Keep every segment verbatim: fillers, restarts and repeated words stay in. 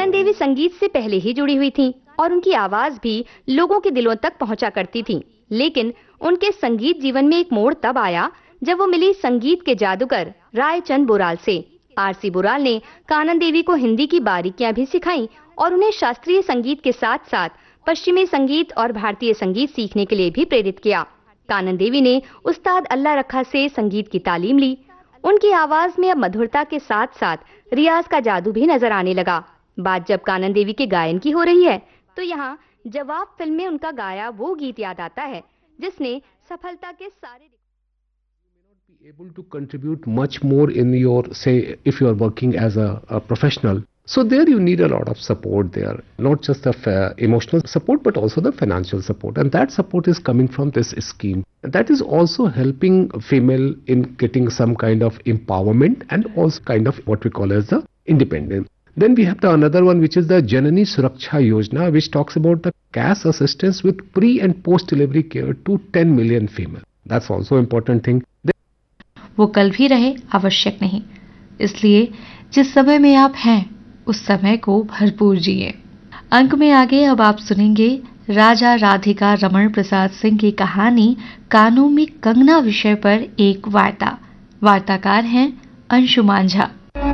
कानन देवी संगीत से पहले ही जुड़ी हुई थीं और उनकी आवाज भी लोगों के दिलों तक पहुंचा करती थी। लेकिन उनके संगीत जीवन में एक मोड़ तब आया जब वो मिली संगीत के जादूगर रायचंद बुराल से। आरसी बुराल ने कानन देवी को हिंदी की बारीकियां भी सिखाई और उन्हें शास्त्रीय संगीत के साथ साथ पश्चिमी संगीत और भारतीय संगीत सीखने के लिए भी प्रेरित किया। कानन देवी ने उस्ताद अल्लाह रखा से संगीत की तालीम ली। उनकी आवाज में अब मधुरता के साथ साथ रियाज का जादू भी नजर आने लगा। बात जब कानन देवी के गायन की हो रही है तो यहाँ जवाब फिल्म में उनका गाया वो गीत याद आता है जिसने सफलता के सारे be able to contribute much more in your, say, if you are working as a, a professional. So there you need a lot of support there, not just the uh, emotional support, but also the financial support. And that support is coming from this scheme. And that is also helping female in getting some kind of empowerment and also kind of what we call as the independence. Then we have the another one, which is the Janani Suraksha Yojana, which talks about the cash assistance with pre and post delivery care to ten million female. That's also important thing. वो कल भी रहे आवश्यक नहीं, इसलिए जिस समय में आप हैं उस समय को भरपूर जिए। अंक में आगे अब आप सुनेंगे राजा राधिका रमण प्रसाद सिंह की कहानी कानों में कंगना विषय पर एक वार्ता। वार्ताकार हैं अंशु मांझा।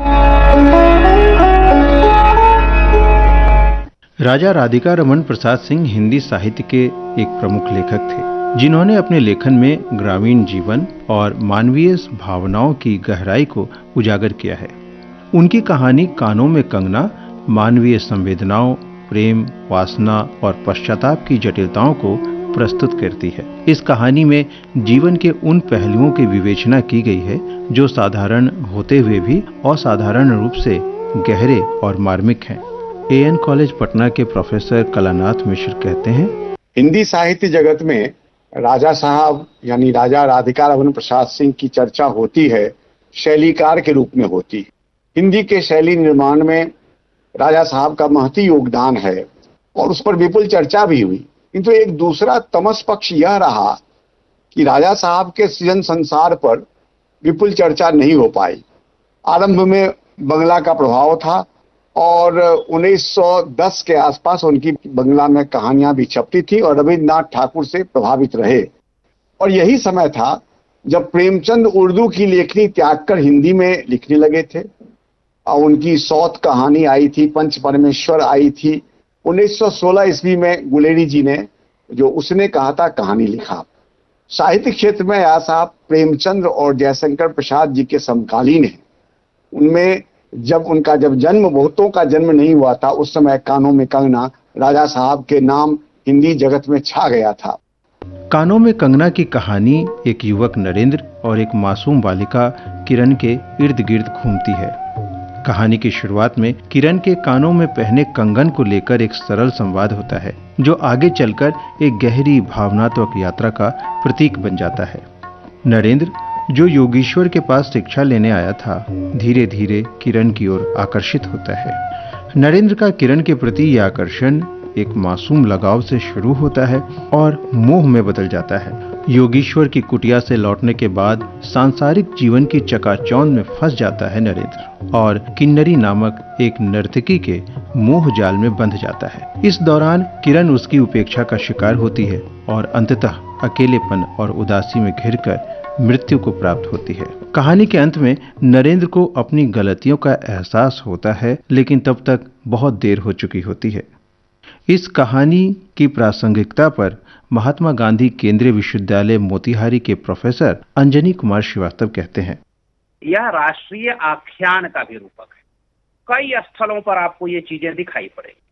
राजा राधिका रमण प्रसाद सिंह हिंदी साहित्य के एक प्रमुख लेखक थे, जिन्होंने अपने लेखन में ग्रामीण जीवन और मानवीय भावनाओं की गहराई को उजागर किया है। उनकी कहानी कानों में कंगना मानवीय संवेदनाओं, प्रेम, वासना और पश्चाताप की जटिलताओं को प्रस्तुत करती है। इस कहानी में जीवन के उन पहलुओं की विवेचना की गई है जो साधारण होते हुए भी असाधारण रूप से गहरे और मार्मिक हैं। ए एन कॉलेज पटना के प्रोफेसर कलानाथ मिश्र कहते हैं, हिंदी साहित्य जगत में राजा साहब यानी राजा राधिका रमण प्रसाद सिंह की चर्चा होती है, शैलीकार के रूप में होती है। हिंदी के शैली निर्माण में राजा साहब का महती योगदान है और उस पर विपुल चर्चा भी हुई। किंतु एक दूसरा तमस पक्ष यह रहा कि राजा साहब के सृजन संसार पर विपुल चर्चा नहीं हो पाई। आरंभ में बंगला का प्रभाव था और उन्नीस सौ दस के आसपास उनकी बंगला में कहानियां भी छपती थी और रविन्द्रनाथ ठाकुर से प्रभावित रहे। और यही समय था जब प्रेमचंद उर्दू की लेखनी त्याग कर हिंदी में लिखने लगे थे और उनकी सौत कहानी आई थी, पंच परमेश्वर आई थी। उन्नीस सौ सोलह ईस्वी में गुलेरी जी ने जो उसने कहा था कहानी लिखा। साहित्य क्षेत्र में या साहब प्रेमचंद और जयशंकर प्रसाद जी के समकालीन है। उनमें जब उनका जब जन्म बहुतों का जन्म नहीं हुआ था, उस समय कानों में कंगना राजा साहब के नाम हिंदी जगत में छा गया था। कानों में कंगना की कहानी एक युवक नरेंद्र और एक मासूम बालिका किरण के इर्द गिर्द घूमती है। कहानी की शुरुआत में किरण के कानों में पहने कंगन को लेकर एक सरल संवाद होता है, जो आगे चलकर एक गहरी भावनात्मक यात्रा का प्रतीक बन जाता है। नरेंद्र, जो योगीश्वर के पास शिक्षा लेने आया था, धीरे धीरे किरण की ओर आकर्षित होता है। नरेंद्र का किरण के प्रति यह आकर्षण एक मासूम लगाव से शुरू होता है और मोह में बदल जाता है। योगीश्वर की कुटिया से लौटने के बाद सांसारिक जीवन की चकाचौंध में फंस जाता है नरेंद्र और किन्नरी नामक एक नर्तकी के मोह जाल में बंध जाता है। इस दौरान किरण उसकी उपेक्षा का शिकार होती है और अंततः अकेलेपन और उदासी में घिरकर मृत्यु को प्राप्त होती है। कहानी के अंत में नरेंद्र को अपनी गलतियों का एहसास होता है, लेकिन तब तक बहुत देर हो चुकी होती है। इस कहानी की प्रासंगिकता पर महात्मा गांधी केंद्रीय विश्वविद्यालय मोतिहारी के प्रोफेसर अंजनी कुमार श्रीवास्तव कहते हैं, यह राष्ट्रीय आख्यान का भी रूपक है। कई स्थलों पर आपको ये चीजें दिखाई पड़ेगी।